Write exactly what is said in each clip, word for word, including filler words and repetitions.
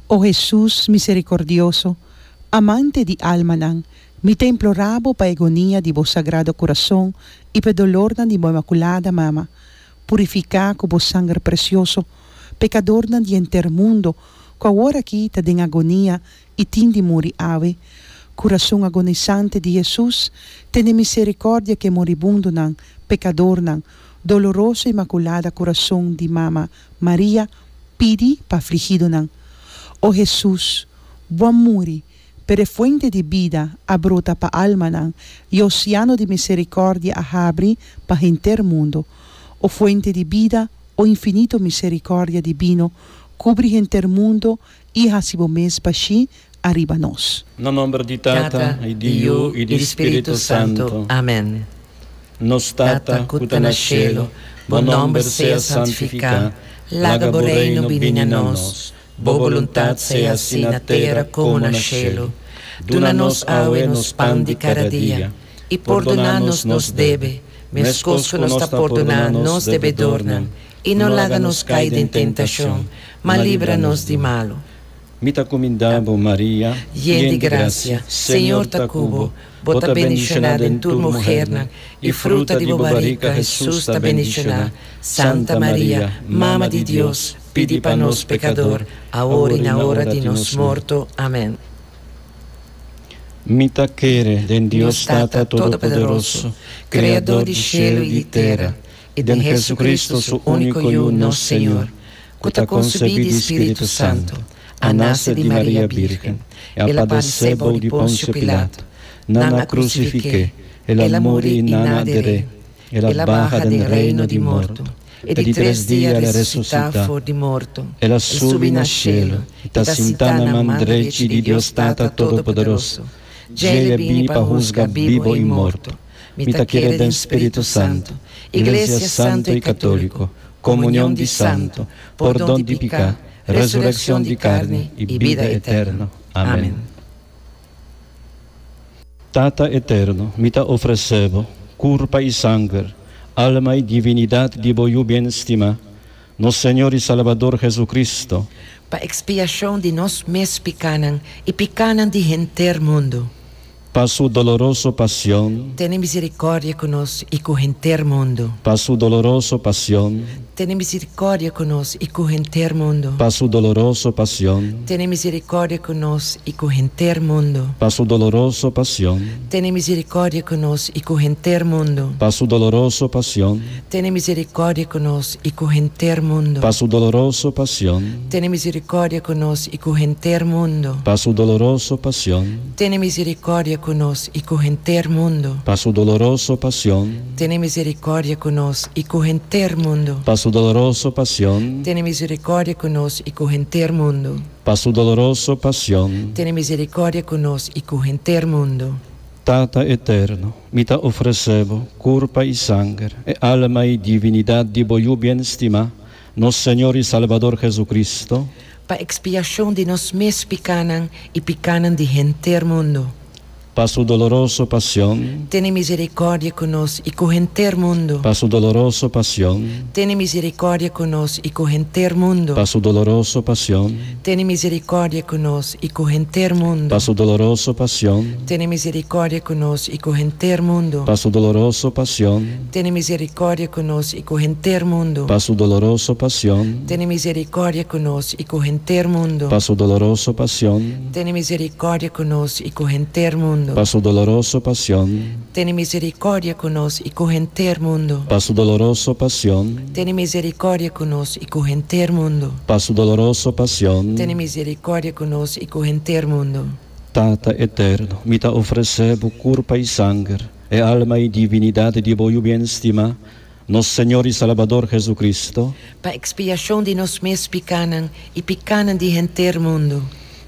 Oh Jesús misericordioso, amante di alma, mi te implorabo pa agonia di vos sagrado corazón y pe dolor di bo imaculada mama, purifica con vos sangue precioso, pecador di enter mundo, qua ora quita den agonia y tindi muri ave, corazón agonizante di Jesús, tene misericordia que moribundo nan, pecador nan, doloroso imaculada corazón di mama María, pidi pa afligido nan. Oh Jesús, buen muri, per fuente di vida, abrota pa alma nan, y océano de misericordia ahabri pa enter mundo. O fuente di vida, o infinito misericordia divino, cubri enter mundo, y hasibo mes pa shi arriba nos. No nombre di Tata, e di Io, e di Spirito Santo. Amen. Nos Tata, cuta na cielo, bon nombre sea santificat, laga reino vini a nos, bo voluntat sea si na terra como na cielo. Dona-nos aue nos pan de cada dia, e perdona-nos nos debe, mescos que nos está perdonar nos devedornan, e não laga-nos cair em tentação, mas livra-nos de malo. Mita comindabo Maria, llena de gracia, Senhor ta cubo, bota bendicionada em tu mujer, e fruta de bobarica Jesus ta bendicionada. Santa Maria, Mama de Deus, pedi para nós pecador, agora e na hora de nos morto. Amém. Mita quere den Dios Tata Todopoderoso, Criador de cielo e de terra, e den Jesucristo su único e uno Senhor, que ta concebido de Espírito Santo, a nasce de Maria Virgem, ela padeceu de Pôncio Pilato, nana crucifique, ela morì e nana adere, ela barra del reino di morto, e di três dias ressuscita for de morto, ela subi na cielo, e ta sintana mandrete de Deus Tata Todopoderoso, Gele bini pa juzga vivo e morto, mita quiere den Espírito Santo, Iglesia Santo e Católico, comunión de Santo, perdón de pecado, resurrección de carne y vida eterna. Amén. Tata eterno, mita ofrecebo, curpa y sangre, alma y divinidad de voyu bien estima, nos Señor y Salvador Jesucristo, pa expiação de nós mes picanan e picanan de enter mundo. Pa su doloroso pasión, Tene misericórdia conosco e com enter mundo. pa su doloroso pasión, Tene misericórdia conosco e com enter mundo. pa su doloroso pasión, Tene misericórdia conosco e com enter mundo. pa su doloroso pasión, Tene misericórdia conosco e com enter mundo. pa su doloroso pasión, Tene misericórdia conosco e com enter mundo. pa su doloroso pasión, Tene misericórdia conosco e com enter mundo. pa su doloroso pasión, Tene misericórdia conosco e com enter mundo. pa su doloroso pasión, Tene misericórdia conosco e com enter mundo. pa su doloroso pasión, Tene misericórdia conosco e com enter mundo. pa su doloroso pasión. Tene misericórdia conosco e com enter mundo. Tata eterno, mita ofrecebo, curpa y sangre, e alma y divinidad de voyu bien estima, nos Señor y Salvador Jesucristo, Pa expiação de nós mes picanan e picanan de enter mundo. pa su doloroso pasión, Tene misericórdia conosco e com enter mundo. pa su doloroso pasión, Tene misericórdia conosco e com enter mundo. pa su doloroso pasión, Tene misericórdia conosco e com enter mundo. pa su doloroso pasión, Tene misericórdia conosco e com enter mundo. pa su doloroso pasión, Tene misericórdia conosco e com enter mundo. pa su doloroso pasión, Tene misericórdia conosco e com enter mundo. pa su doloroso pasión, Tene misericórdia conosco e com enter mundo. pa su doloroso pasión, Tene misericórdia conosco e com enter mundo. pa su doloroso pasión, Tene misericórdia conosco e com enter mundo. pa su doloroso pasión. Tene misericórdia conosco e com enter mundo. Tata eterno, mita ofrecebo curpa y sangre, e alma y divinidad de voyu bien estima, nos Señor y Salvador Jesucristo, Pa expiação de nós mes picanan e picanan de enter mundo.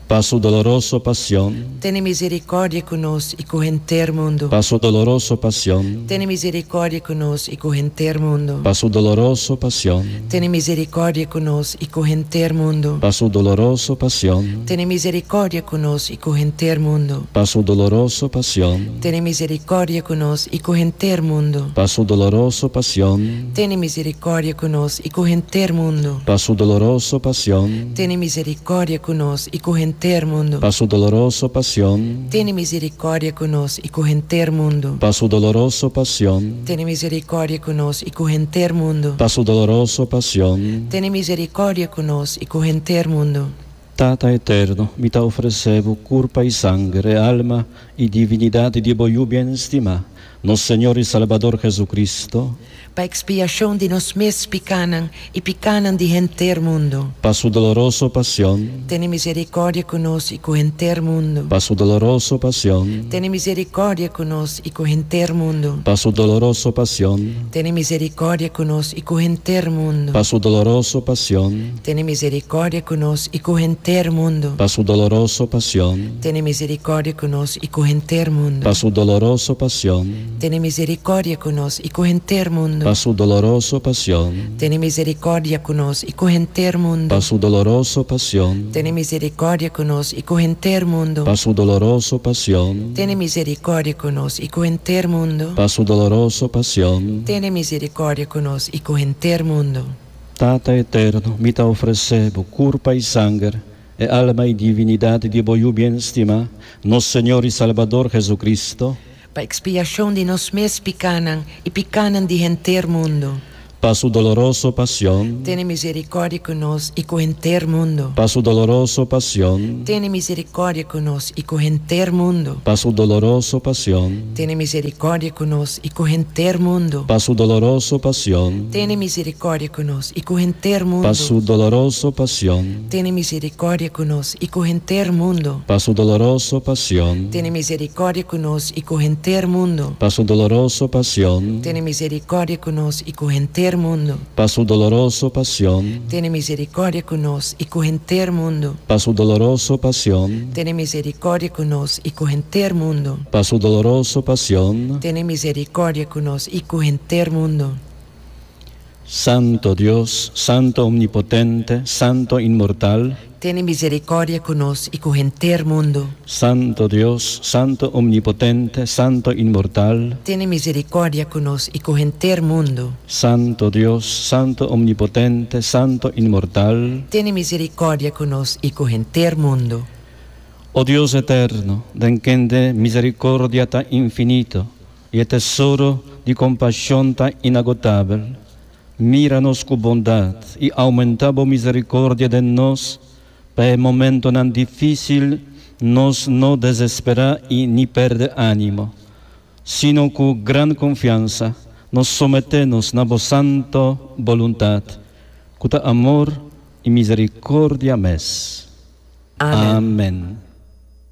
para su dolorosa pasión, Tiene misericordia conosco e con enter mundo. para su dolorosa pasión, Tiene misericordia conosco e con enter mundo. para su dolorosa pasión, Tiene misericordia conosco e con enter mundo. para su dolorosa pasión, Tiene misericordia conosco e con enter mundo. para su dolorosa pasión, Tiene misericordia conosco e con enter mundo. para su dolorosa pasión, Tiene misericordia conosco e con enter mundo. para su dolorosa pasión, Tiene misericordia conosco e con enter mundo. para su dolorosa pasión, Tiene misericordia conosco e con enter mundo. para su dolorosa pasión, Tiene misericordia conosco e con enter mundo. para su dolorosa pasión. Tiene misericordia conosco e con enter mundo. Tata eterno, mi te ofrecevo curpa y sangre, alma y divinidad de voyu bien estima, nos Señor y Salvador Jesucristo, Pa expiação de nos mes picanan e picanan de enter mundo. para su dolorosa pasión, Tiene misericordia conosco e con enter mundo. para su dolorosa pasión, Tiene misericordia conosco e con enter mundo. para su dolorosa pasión, Tiene misericordia conosco e con enter mundo. para su dolorosa pasión, Tiene misericordia conosco e con enter mundo. para su dolorosa pasión, Tiene misericordia conosco e con enter mundo. para su dolorosa pasión, Tiene misericordia conosco e con enter mundo. para su dolorosa pasión, Tiene misericordia conosco e con enter mundo. para su dolorosa pasión, Tiene misericordia conosco e con enter mundo. para su dolorosa pasión, Tiene misericordia conosco e con enter mundo. para su dolorosa pasión. Tiene misericordia conosco e con enter mundo. Tata eterno, mi te ofrecevo curpa y sangre, e alma y divinidad de voyu bien estima, nos Señor y Salvador Jesucristo, Pa expiação de nos mes picanan e picanan de enter mundo. para su dolorosa pasión, Tiene misericordia conosco e con enter mundo. para su dolorosa pasión, Tiene misericordia conosco e con enter mundo. para su dolorosa pasión, Tiene misericordia conosco e con enter mundo. para su dolorosa pasión, Tiene misericordia conosco e con enter mundo. para su dolorosa pasión, Tiene misericordia conosco e con enter mundo. para su dolorosa pasión, Tiene misericordia conosco e con enter mundo. para su dolorosa pasión, Tiene misericordia conosco e con enter mundo. para su dolorosa pasión, Tiene misericordia conosco e con enter mundo. para su dolorosa pasión, Tiene misericordia conosco e con enter mundo. para su dolorosa pasión. Tiene misericordia conosco e con enter mundo. Santo Dios, Santo Omnipotente, Santo Inmortal, Tiene misericordia conosco e con enter mundo. Santo Dios, Santo Omnipotente, Santo Inmortal, Tiene misericordia conosco e con enter mundo. Santo Dios, Santo Omnipotente, Santo Inmortal, Tiene misericordia conosco e con enter mundo. oh Dios eterno, den quien de misericordia tan infinito y el tesoro de compasión tan inagotable, míranos con bondad y aumentamos misericordia de nos, para el momento tan difícil nos no desespera y ni perde ánimo, sino con gran confianza nos sometemos a vos santo voluntad, con amor y misericordia mes. Amén. Amén.